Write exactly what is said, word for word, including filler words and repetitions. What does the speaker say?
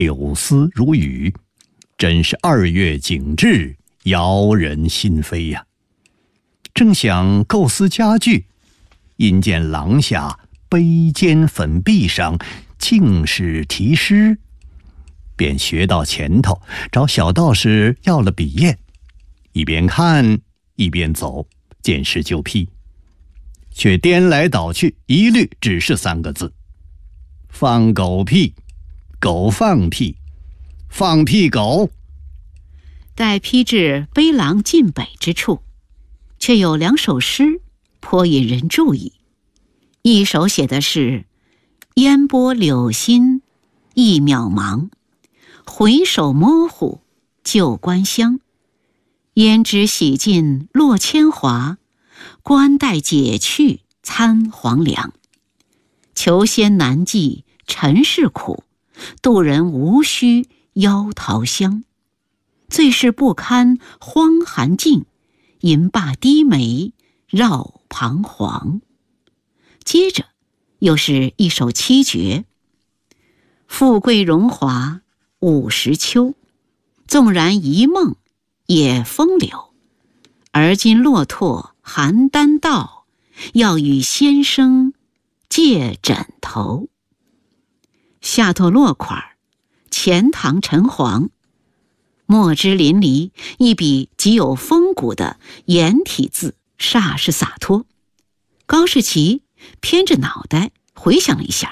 柳丝如雨，真是二月景致，摇人心扉呀。正想构思佳句，因见廊下碑间粉壁上尽是题诗，便学到前头，找小道士要了笔砚，一边看一边走，见诗就批，却颠来倒去，一律只是三个字：放狗屁，狗放屁，放屁狗。 待批至碑廊尽北之处，却有两首诗颇引人注意。一首写的是烟波柳心一渺茫，回首模糊旧关乡。胭脂洗尽落铅华，冠带解去参黄粱。求仙难寄尘世苦，渡人无需邀桃香。最是不堪荒寒境，吟罢低眉绕彷徨。接着又是一首七绝：富贵荣华五十秋，纵然一梦也风流。而今落拓邯郸道，要与先生借枕头。下头落款钱塘陈黄，墨汁淋漓，一笔极有风骨的颜体字，煞是洒脱。高士奇偏着脑袋回想了一下，